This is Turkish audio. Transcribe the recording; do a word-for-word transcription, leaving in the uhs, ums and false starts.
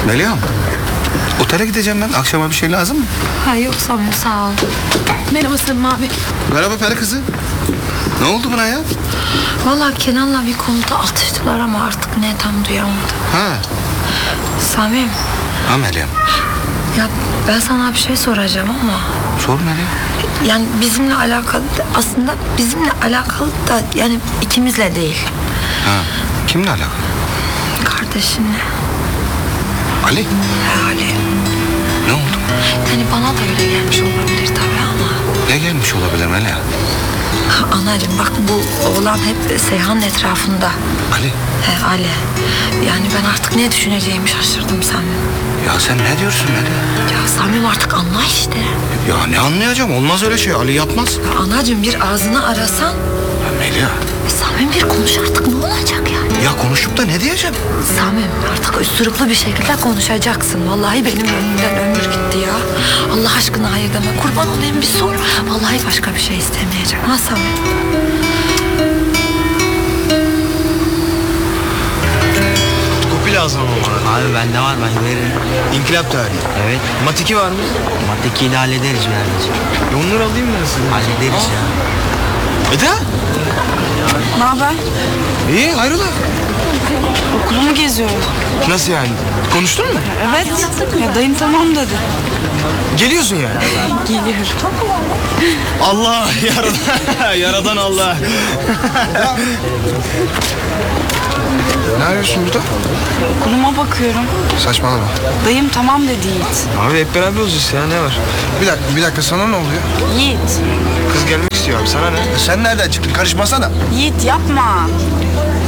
Melia, otele gideceğim ben. Akşama bir şey lazım mı? Ha yok Samim, sağ ol. Merhaba Samim abi. Merhaba peri kızı. Ne oldu buna ya? Vallahi Kenan'la bir konuda atıştılar ama artık ne tam duyamadım. Ha. Samim. Ha Melia. Ya ben sana bir şey soracağım ama. Sor Melia. Yani bizimle alakalı da, aslında bizimle alakalı da yani ikimizle değil. Ha. Kimle alakalı? Kardeşinle. Ali. He Ali. Ne oldu? Yani bana da öyle gelmiş olabilir tabii ama. Ne gelmiş olabilir Melia? Ha, anacığım bak bu oğlan hep Seyhan'ın etrafında. Ali. He Ali. Yani ben artık ne düşüneceğimi şaşırdım Samim. Ya sen ne diyorsun Melia? Ya Samim artık anla işte. Ya ne anlayacağım? Olmaz öyle şey. Ali yapmaz. Ya anacığım bir ağzını arasan. Ya Melia. E, Samim bir konuş artık, ne olacak yani? Ya konuşup da ne diyeceğim? Samim artık üsturuplu bir şekilde konuşacaksın. Vallahi benim önümden ömür gitti ya. Allah aşkına hayır deme. Kurban olayım bir sor. Vallahi başka bir şey istemeyeceğim. Ha Samim? Kopi lazım ama. Abi bende var, ben veririm. İnkılap tarihi. Evet. Mat iki var mı? Madde ikiyi de hallederiz bir anneciğim. E onları alayım mı nasıl? Hallederiz ya. Eda? Ne haber? İyi hayrola? Okulumu geziyorum. Nasıl yani? Konuştun mu? Evet. Ya dayım tamam dedi. Geliyorsun yani. Geliyorum. Allah yaradan, yaradan Allah. Ne arıyorsun burada? Okuluma bakıyorum. Saçmalama. Dayım tamam dedi Yiğit. Abi hep beraber olacağız ya, ne var? Bir dakika, bir dakika, sana ne oluyor? Yiğit. Kız gelmek istiyor abi, sana ne? Sen nereden çıktın? Karışmasana. Yiğit yapma.